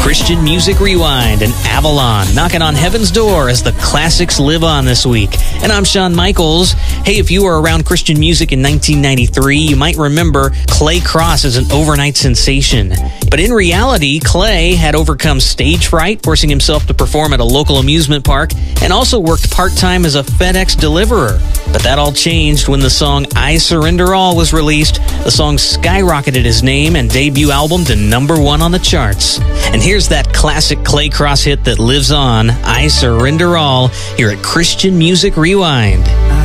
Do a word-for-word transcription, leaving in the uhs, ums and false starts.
Christian Music Rewind and Avalon knocking on heaven's door as the classics live on this week. And I'm Shawn Michaels. Hey, if you were around Christian music in nineteen ninety-three, you might remember Clay Cross as an overnight sensation. But in reality, Clay had overcome stage fright, forcing himself to perform at a local amusement park, and also worked part-time as a FedEx deliverer. But that all changed when the song I Surrender All was released. The song skyrocketed his name and debut album to number one on the charts. And here's that classic Clay Cross hit that lives on, I Surrender All, here at Christian Music Rewind.